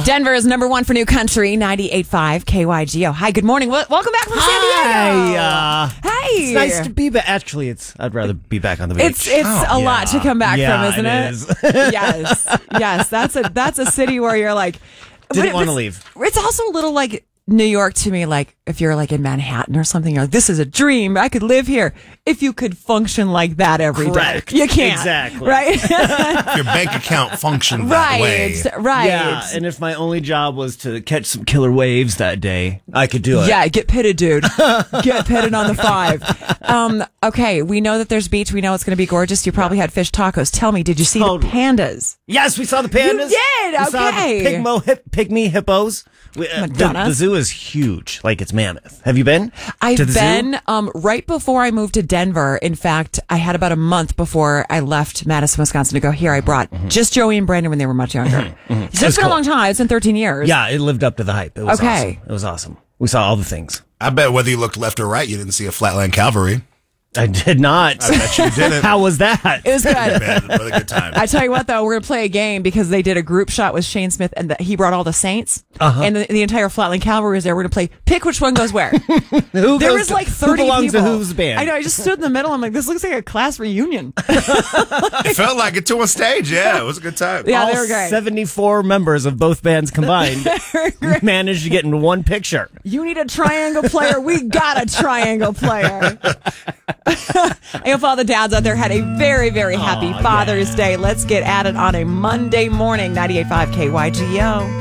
Denver is number one for new country, 98.5 KYGO. Hi, good morning. Welcome back from San Diego. Hey. It's nice to be back. Actually, I'd rather be back on the beach. It's a lot to come back from, isn't it? Is. Yes. That's a city where you're like... Didn't want to leave. It's also a little like New York to me, like if you're like in Manhattan or something, you're like, this is a dream. I could live here. If you could function like that every Correct. day. You can't. Exactly. Right? If your bank account functioned that way. Right. Yeah, and if my only job was to catch some killer waves that day, I could do it. Yeah, get pitted, dude. Get pitted on the 5. Okay, we know that there's beach. We know it's going to be gorgeous. You probably had fish tacos. Tell me, did you see the pandas? Yes, we saw the pandas. You did? We saw the pygmy hippos. The zoo is huge. Like, it's mammoth. Have you been? I've been right before I moved to Denver. In fact, I had about a month before I left Madison, Wisconsin to go here. I brought just Joey and Brandon when they were much younger. So it's been a long time. It's been 13 years. Yeah, it lived up to the hype. It was awesome. It was awesome. We saw all the things. I bet whether you looked left or right, you didn't see a Flatland Cavalry. I did not. I bet you didn't. How was that? It was good. Really good time. I tell you what, though, we're going to play a game because they did a group shot with Shane Smith and he brought all the Saints. And the entire Flatland Cavalry was there. We're going to play pick which one goes where. There was like 30 who belongs people. to whose band? I know. I just stood in the middle. I'm like, this looks like a class reunion. It felt like it to a stage. Yeah, it was a good time. Yeah, all they were great. 74 members of both bands combined managed to get in one picture. You need a triangle player. We got a triangle player. I hope all the dads out there had a very, very happy Father's Day. Let's get at it on a Monday morning. 98.5 KYGO.